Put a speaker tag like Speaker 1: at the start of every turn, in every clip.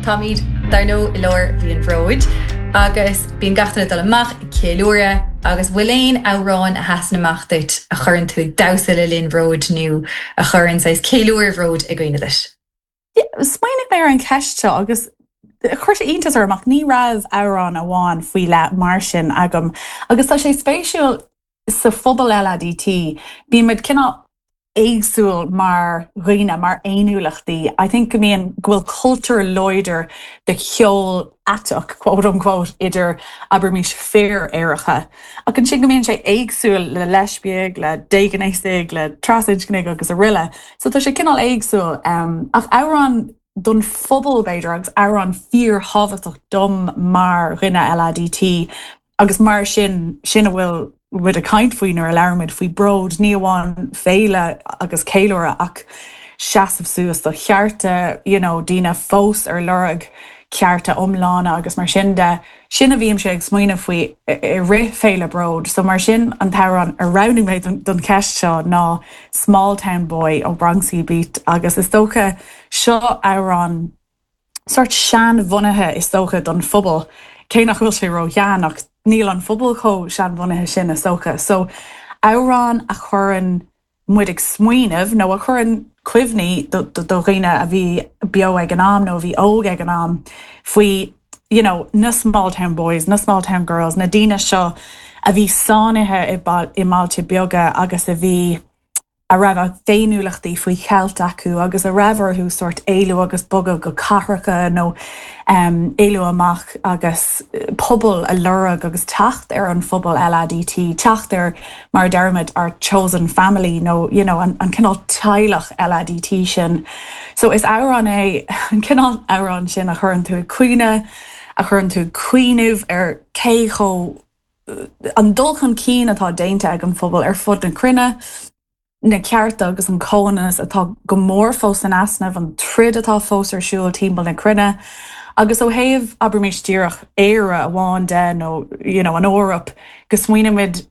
Speaker 1: Táid dar nó I leir bhí an bhróid, agus bíon gatainna dul amach I céúire, agus bhfuiléon árán a hasan amach duit a churann tú dasa le linn bhróid nó a churann sais céúir bhróid a gcuine leis.
Speaker 2: Smaoinnig mé ar an ceiste agus chuirte iontas ar amach ní raibh árán a bháin faoi le mar sin agam. Agus tá sé spéisiúil sa phobal LADT, bí muid cinná éagsúil mar roine, mar éanúlachtaí. I think go míon ghfuil cultúr loidir de cheol atach, quote unquote, idir Abermís fér éiricha. Ac an sin go míon sé éagsúil le leisbíag, le déganéisig, le trasaid agus a riile. So tá sé cinál éagsúil. Ach árán don phobal beidir agus árán fíor hábhaach dom mar roine LADT, agus mar sin a bhfuil with a kaint faoin ar a leirmid faoi brod ní amháin féile agus céileúra ach seasamh suas do chearta, dína fós ar lurag cearta omlána agus mar sin a bhíam sé ag smaoine faoi I rith féile brod. So mar sin an tárán a rounding méid don ceist seo ná Small Town Boy ó Branksea Beat agus is tócha seo árán sort sean bhunaithe is tócha don phobal. Cé nach bhfuil sé ro gheannach níl an phobal có sean bhunaithe sin is tócha. So árán a churann muid ag smaoinemh nó a churann cuimhní do riine a bhí beo ag an am nó bhí óg ag an am faoi na Small Town Boys, na Small Town Girls, na daoine seo a bhí sánaithe I máilte beaga agus a bhí a raibh féinúlachtaí faoi chealt acu agus a raibhar sort éilú agus bogad go cathracha nó éilú amach agus pobl a lurag agus teacht ar an phobal LADT, teacht ar mar dermid ar chosen family nó an cinál teilech LADT sin. So is árán an cinál árán sin a churann tú cuine, a churann tú cuiineh ar cé cho an dulchan cín atá déinte ag an phobal ar fud an crinne, na cearta agus an cónas atá go mór fós an asnamh an trid atá fós ar siúil timpeall na crinne. Agus ó thaobh Abermís díreach éire a bháin de nó an órap go smaoineamid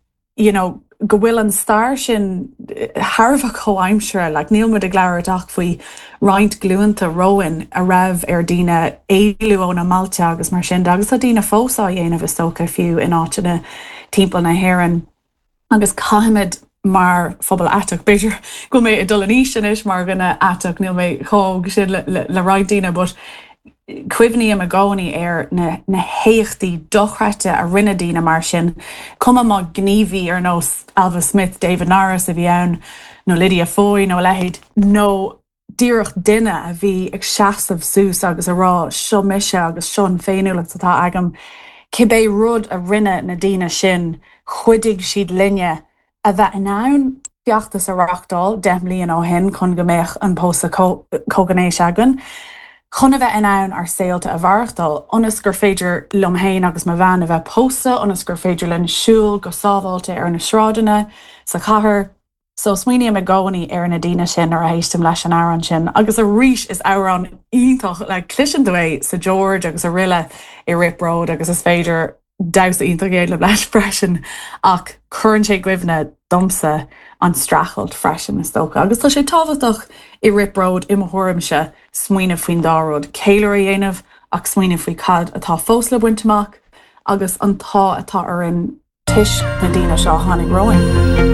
Speaker 2: go bhfuil an stair sin tharbh choaimsere, le níl muid a gléireach faoi roint gluúanta roin a raibh ar daoine éilú ó na Máilte agus mar sin agus a daoine fósá dhéanamh is tócha fiú in áiteanna timpeall na hÉireann. Agus caiimiid mar phobal atach beidir go mé I dul an íis mar gona atach níl mé chóg sin le ráid daoine, but cuimhní am a gánaí ar na héachtaí dochreite a rinne daoine mar sin. Cuma má gníomhí ar nós Alva Smith, David Norris a bhí ann, nó Lydia Foy, nó lehéid, nó díreach duine a bhí ag seasamh sús agus a rá seo mise agus sean féinúlacht atá agam. Cibé rud a rinne na daoine sin chuidig siad linne a bheith in ann beachtas a reachtáil 10 bliain ó hin chun go mbeadh an pósta cóganéis agan. Chun a bheith in ann ar saolta a bharachtáil, ionas gur féidir lomhéin agus má bhean a bheith pósta, ionas gur féidir len siúil go sábháilte ar na sráideanna sa chathair. So smaoine am a gánaí ar na daoine sin ar a héistim leis an árán sin. Agus a ríis is árán ionintach le clisin dóé sa George agus a riile I Rip Road agus is féidir daus ionintach géad le leis freisin ach churann sé cuimhne domsa an strachelt freisin is tócha. Agus tá sé tábhaach I Rip Road I mthuairimse smaoine faoin dáród céilear a dhéanamh ach smaoine faoi cad atá fós le buinteach agus an tá atá ar an tuis na daoine seo tháinig roin.